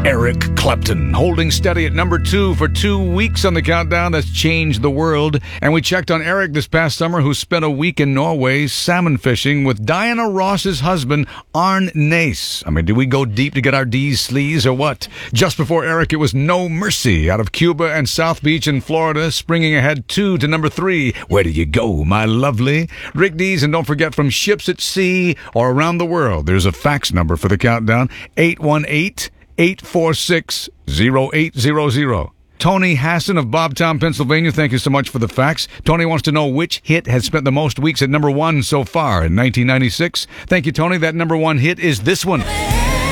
Eric Clapton, holding steady at number 2 for 2 weeks on the countdown that's changed the world. And we checked on Eric this past summer, who spent a week in Norway salmon fishing with Diana Ross's husband, Arne Nace. I mean, do we go deep to get our D's sleaze or what? Just before Eric, it was No Mercy out of Cuba and South Beach in Florida, springing ahead 2 to number 3. Where do you go, my lovely? Rick Dees, and don't forget, from ships at sea or around the world, there's a fax number for the countdown, 818-846-0800. Tony Hassan of Bobtown, Pennsylvania, thank you so much for the fax. Tony wants to know which hit has spent the most weeks at number 1 so far in 1996. Thank you, Tony. That number 1 hit is this one.